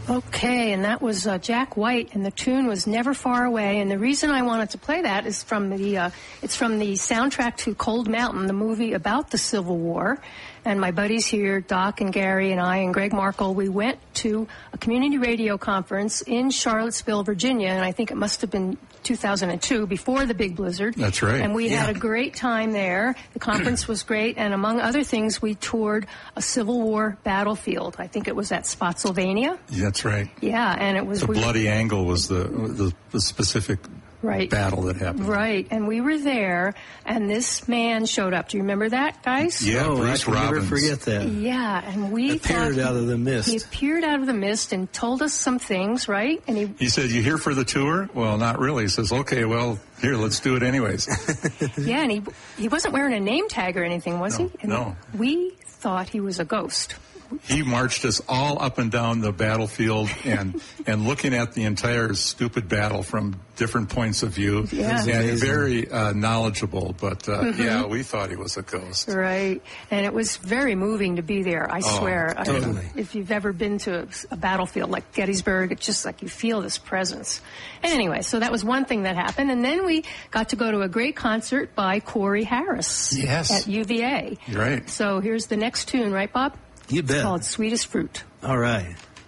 Okay, and that was Jack White, and the tune was Never Far Away. And the reason I wanted to play that is from the it's from the soundtrack to Cold Mountain, the movie about the Civil War. And my buddies here, Doc and Gary and I and Greg Markle, we went to a community radio conference in Charlottesville, Virginia, and I think it must have been 2002, before the big blizzard. That's right. And we had a great time there. The conference was great, and among other things, we toured a Civil War battlefield. I think it was at Spotsylvania. That's right. Yeah, and it was... The Bloody Angle was the specific battle that happened. Right, and we were there, and this man showed up. Do you remember that, guys? Yeah, Bruce Robbins. Never forget that. Yeah, and we appeared out of the mist. He appeared out of the mist and told us some things, right? And he said, "You here for the tour?" Well, not really. He says, "Okay, well, here, let's do it anyways." Yeah, and he wasn't wearing a name tag or anything, was he? And no. We thought he was a ghost. He marched us all up and down the battlefield and looking at the entire stupid battle from different points of view. Yeah. And very knowledgeable, but yeah, we thought he was a ghost. Right. And it was very moving to be there, I swear. Totally. If you've ever been to a battlefield like Gettysburg, it's just like you feel this presence. Anyway, so that was one thing that happened. And then we got to go to a great concert by Corey Harris at UVA. Right. So here's the next tune, right, Bob? You bet. It's called Sweetest Fruit. All right.